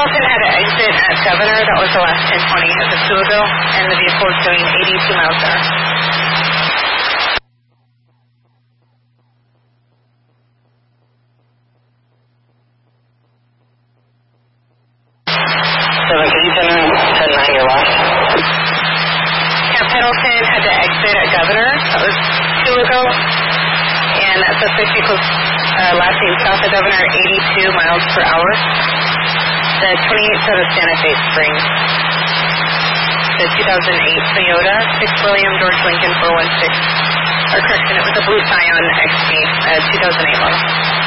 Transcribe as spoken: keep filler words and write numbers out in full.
Pendleton had to exit at Governor. That was the last ten twenty of the two ago, and the vehicle was doing eighty-two miles an hour. Seven, could you send in ten nine your last? Camp Pendleton had to exit at Governor. That was two ago, and that's a vehicle uh, lasting south of Governor, eighty-two miles per hour. The twenty-eight out of Santa Fe Springs. The two thousand eight Toyota, six William George Lincoln four one six. Or correction, it was a blue Scion X P, uh, two thousand eight model.